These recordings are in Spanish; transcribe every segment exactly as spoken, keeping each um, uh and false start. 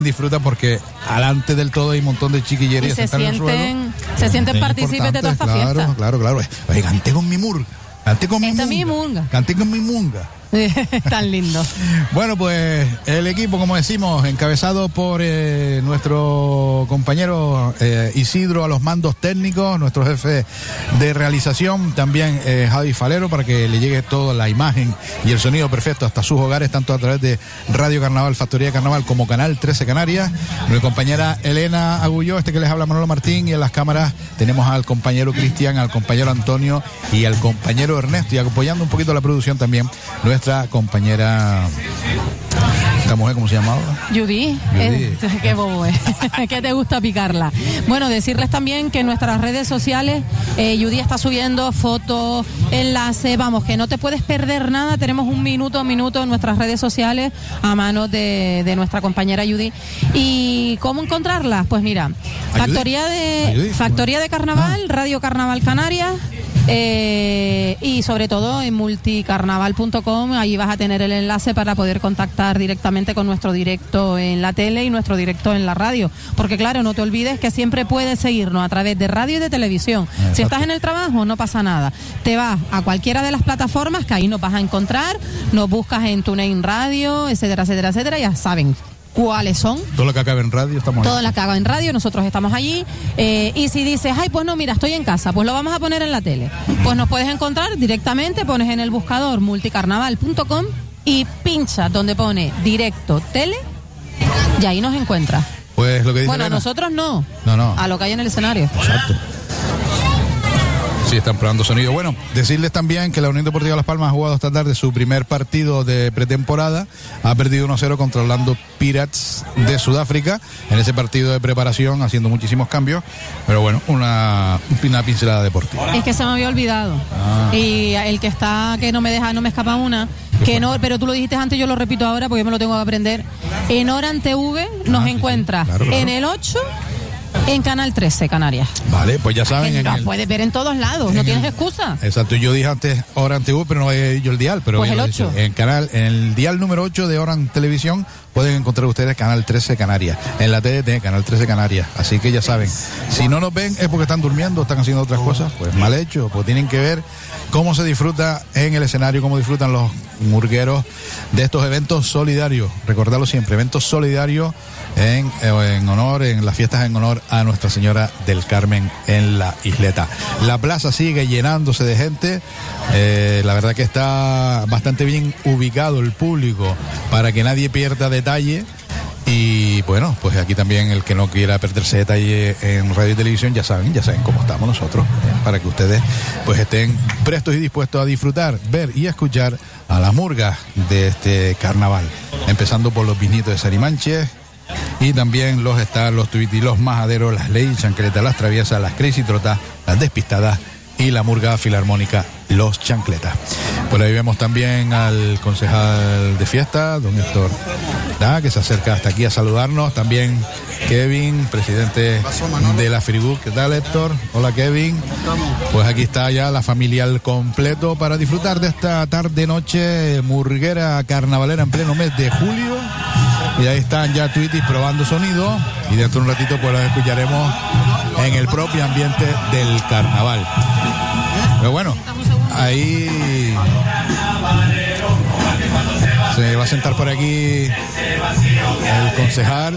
disfruta porque alante del todo hay un montón de chiquillerías. Y se sienten, se sienten partícipes de toda esta claro, fiesta. Claro, claro, claro. Oye, canté con mi murga. Canté con Esta mi mi munga. munga. Canté con mi munga. Tan lindo. Bueno, pues el equipo, como decimos, encabezado por eh, nuestro compañero eh, Isidro a los mandos técnicos, nuestro jefe de realización, también eh, Javi Falero, para que le llegue toda la imagen y el sonido perfecto hasta sus hogares, tanto a través de Radio Carnaval, Factoría Carnaval, como Canal trece Canarias. Mi compañera Elena Agulló, este que les habla Manolo Martín, y en las cámaras tenemos al compañero Cristian, al compañero Antonio y al compañero Ernesto, y apoyando un poquito la producción también nuestra compañera, esta mujer, ¿cómo se llamaba? Judy, eh, qué bobo es, que te gusta picarla. Bueno, decirles también que en nuestras redes sociales eh, Judy está subiendo fotos, enlaces, vamos, que no te puedes perder nada. Tenemos un minuto a minuto en nuestras redes sociales a manos de, de nuestra compañera Judy. ¿Y cómo encontrarlas? Pues mira, Factoría de, Factoría de Carnaval, Radio Carnaval Canarias. Eh, y sobre todo en multicarnaval punto com, ahí vas a tener el enlace para poder contactar directamente con nuestro directo en la tele y nuestro directo en la radio, porque claro, no te olvides que siempre puedes seguirnos a través de radio y de televisión. Exacto. Si estás en el trabajo no pasa nada, te vas a cualquiera de las plataformas que ahí nos vas a encontrar, nos buscas en TuneIn Radio, etcétera, etcétera, etcétera, ya saben cuáles son. Todo lo que acaba en radio estamos Todo ahí. Lo que acaba en radio, nosotros estamos allí. Eh, y si dices, ay, pues no, mira, estoy en casa, pues lo vamos a poner en la tele. Pues nos puedes encontrar directamente, pones en el buscador multicarnaval punto com y pincha donde pone directo tele y ahí nos encuentras. Pues lo que dice Bueno, Elena. A nosotros no. No, no. A lo que hay en el escenario. Exacto. Sí, están probando sonido. Bueno, decirles también que la Unión Deportiva Las Palmas ha jugado esta tarde su primer partido de pretemporada. Ha perdido uno cero contra Orlando Pirates de Sudáfrica en ese partido de preparación, haciendo muchísimos cambios. Pero bueno, una, una pincelada deportiva. Es que se me había olvidado. Ah. Y el que está, que no me deja, no me escapa una. Que no, pero tú lo dijiste antes, yo lo repito ahora porque yo me lo tengo que aprender. En Oran T V nos ah, encuentra sí, sí. Claro, claro. En el ocho. En Canal trece Canarias. Vale, pues ya saben. Lo puedes ver en todos lados, no tienes excusa. Exacto, yo dije antes Oran T V, pero no he yo el dial. Pero pues el ocho. En, canal, en el dial número ocho de Oran Televisión pueden encontrar ustedes Canal trece Canarias. En la T D T, Canal trece Canarias. Así que ya saben, si no nos ven es porque están durmiendo, están haciendo otras cosas, pues mal hecho. Pues tienen que ver cómo se disfruta en el escenario, cómo disfrutan los murgueros de estos eventos solidarios. Recordarlo siempre, eventos solidarios en, en honor, en las fiestas en honor a Nuestra Señora del Carmen en la isleta. La plaza sigue llenándose de gente. Eh, la verdad que está bastante bien ubicado el público para que nadie pierda detalle. Y bueno, pues aquí también el que no quiera perderse detalle en radio y televisión, ya saben, ya saben cómo estamos nosotros, ¿eh? Para que ustedes pues estén prestos y dispuestos a disfrutar, ver y escuchar a las murgas de este carnaval, empezando por los vinitos de Sarimanches. Y también los están los tuiti, los majaderos, las leyes, chancletas, las traviesas, las crazy trotas, las despistadas y la murga filarmónica Los Chancletas. Por ahí vemos también al concejal de fiesta, don Héctor, ¿da? Que se acerca hasta aquí a saludarnos. También Kevin, presidente de la Fribus. ¿Qué tal, Héctor? Hola, Kevin. Pues aquí está ya la familia al completo para disfrutar de esta tarde-noche murguera carnavalera en pleno mes de julio. Y ahí están ya Twitis probando sonido y dentro de un ratito pues los escucharemos en el propio ambiente del carnaval. Pero bueno, ahí se va a sentar por aquí el concejal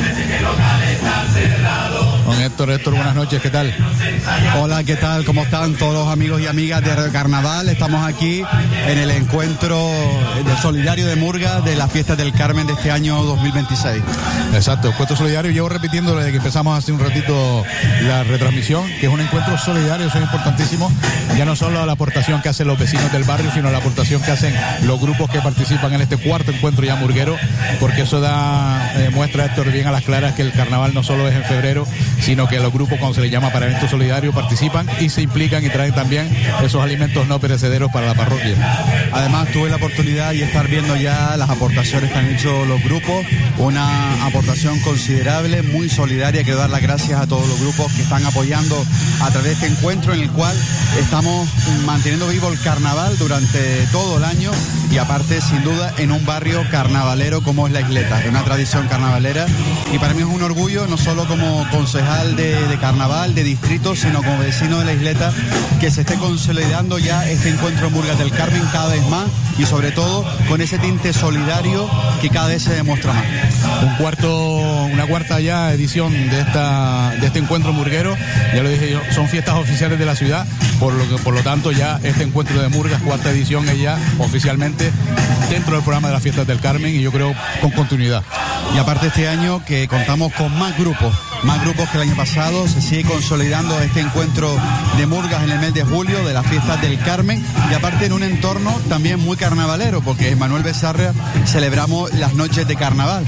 don Héctor. Héctor, buenas noches, ¿qué tal? Hola, ¿qué tal? ¿Cómo están todos los amigos y amigas de Radio Carnaval? Estamos aquí en el encuentro del solidario de Murga de las fiestas del Carmen de este año dos mil veintiséis. Exacto, encuentro solidario. Llevo repitiendo desde que empezamos hace un ratito la retransmisión, que es un encuentro solidario, eso es importantísimo. Ya no solo la aportación que hacen los vecinos del barrio, sino la aportación que hacen los grupos que participan en este cuarto encuentro ya murguero, porque eso da eh, muestra, Héctor, bien a las claras que el carnaval no solo es en febrero, sino que los grupos, cuando se les llama para eventos solidarios, participan y se implican y traen también esos alimentos no perecederos para la parroquia. Además, tuve la oportunidad de estar viendo ya las aportaciones que han hecho los grupos, una aportación considerable, muy solidaria. Quiero dar las gracias a todos los grupos que están apoyando a través de este encuentro en el cual estamos manteniendo vivo el carnaval durante todo el año y aparte, sin duda, en un barrio carnavalero como es la Isleta, una tradición carnavalera, y para mí es un orgullo, no solo como concejal de, de carnaval, de distrito, sino como vecino de la isleta, que se esté consolidando ya este encuentro en Murgas del Carmen cada vez más, y sobre todo con ese tinte solidario que cada vez se demuestra más. Un cuarto, una cuarta ya edición de esta de este encuentro murguero, ya lo dije yo, son fiestas oficiales de la ciudad, por lo que por lo tanto ya este encuentro de Murgas, cuarta edición, es ya oficialmente dentro del programa de las fiestas del Carmen, y yo creo con continuidad. Y aparte este año que contamos con más grupos, más grupos que el año pasado, se sigue consolidando este encuentro de Murgas en el mes de julio de las fiestas del Carmen, y aparte en un entorno también muy carnavalero, porque en Manuel Becerra celebramos las noches de carnaval,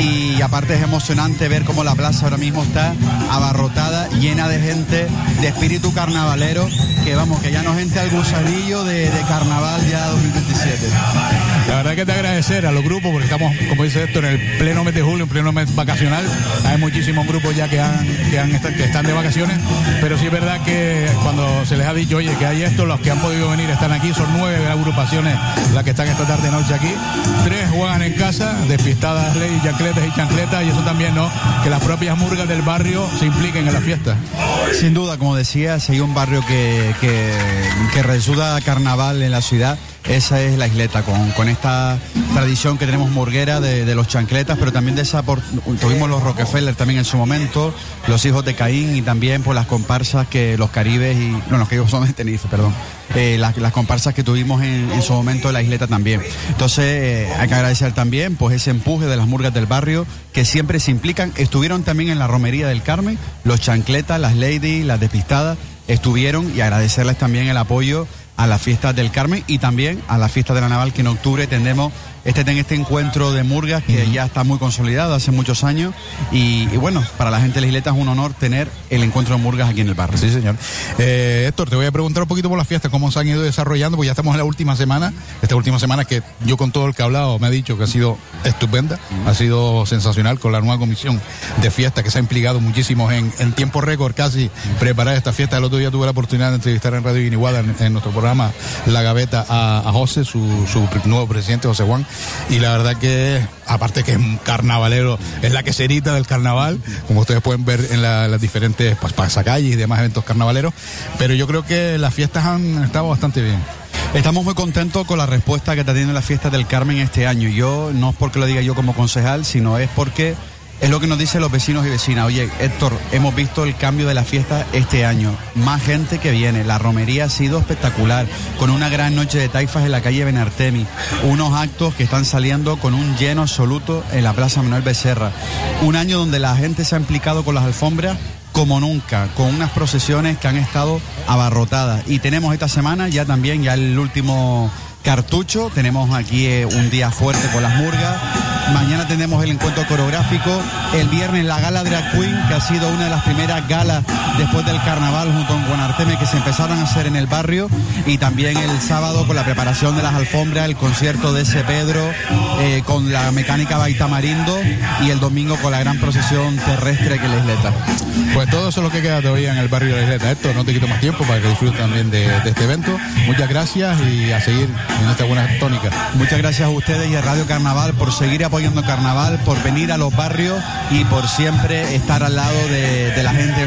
y aparte es emocionante ver cómo la plaza ahora mismo está abarrotada, llena de gente, de espíritu carnavalero, que vamos, que ya nos entre al gusanillo de, de carnaval ya dos mil veintisiete. La verdad que te agradecer a los grupos, porque estamos, como dice esto, en el pleno mes de julio, en pleno mes vacacional. Hay muchísimos grupos ya que, han, que, han, que están de vacaciones, pero sí es verdad que cuando se les ha dicho, oye, que hay esto, los que han podido venir están aquí, son nueve agrupaciones las que están esta tarde noche aquí. Tres juegan en casa, despistadas, ley, chancletas y chancletas, y eso también, ¿no? Que las propias murgas del barrio se impliquen en la fiesta. Sin duda, como decía, si hay un barrio que, que, que resulta carnaval en la ciudad, esa es la isleta, con, con esta tradición que tenemos murguera de, de los chancletas, pero también de esa, por, tuvimos los Rockefeller también en su momento, los hijos de Caín, y también por las comparsas que los Caribes y, no, los Caribes son de Tenerife, perdón, eh, las, las comparsas que tuvimos en, en su momento de la isleta también. Entonces eh, hay que agradecer también pues ese empuje de las murgas del barrio, que siempre se implican, estuvieron también en la romería del Carmen, los chancletas, las ladies, las despistadas, estuvieron, y agradecerles también el apoyo a las fiestas del Carmen y también a la fiesta de la Naval, que en octubre tendremos este, este encuentro de murgas que uh-huh. ya está muy consolidado hace muchos años, y, y bueno, para la gente de la isleta es un honor tener el encuentro de murgas aquí en el barrio. Sí, señor. Eh, Héctor, te voy a preguntar un poquito por las fiestas, cómo se han ido desarrollando, porque ya estamos en la última semana, esta última semana que yo con todo el que he hablado me ha dicho que ha sido estupenda, uh-huh. ha sido sensacional, con la nueva comisión de fiesta que se ha implicado muchísimo en, en tiempo récord casi uh-huh. preparar esta fiesta. El otro día tuve la oportunidad de entrevistar en Radio Guiniguada, en, en nuestro programa La Gaveta, a, a José, su, su nuevo presidente, José Juan, y la verdad que, aparte que es un carnavalero, es la queserita del carnaval, como ustedes pueden ver en la, las diferentes pues, pasacalles y demás eventos carnavaleros, pero yo creo que las fiestas han estado bastante bien. Estamos muy contentos con la respuesta que está teniendo la fiesta del Carmen este año. Yo, no es porque lo diga yo como concejal, sino es porque es lo que nos dicen los vecinos y vecinas. Oye, Héctor, hemos visto el cambio de la fiesta este año. Más gente que viene. La romería ha sido espectacular, con una gran noche de taifas en la calle Benartemi. Unos actos que están saliendo con un lleno absoluto en la Plaza Manuel Becerra. Un año donde la gente se ha implicado con las alfombras como nunca, con unas procesiones que han estado abarrotadas. Y tenemos esta semana ya también, ya el último cartucho. Tenemos aquí eh, un día fuerte con las murgas. Mañana tenemos el encuentro coreográfico. El viernes la gala Drag Queen, que ha sido una de las primeras galas después del carnaval junto con Guanarteme que se empezaron a hacer en el barrio. Y también el sábado con la preparación de las alfombras, el concierto de ese Pedro, eh, con la mecánica Baitamarindo, y el domingo con la gran procesión terrestre que es la isleta. Pues todo eso es lo que queda todavía en el barrio de la isleta. Esto no te quito más tiempo para que disfrutes también de, de este evento. Muchas gracias y a seguir en esta buena tónica. Muchas gracias a ustedes y a Radio Carnaval por seguir apoyando Carnaval, por venir a los barrios y por siempre estar al lado de, de la gente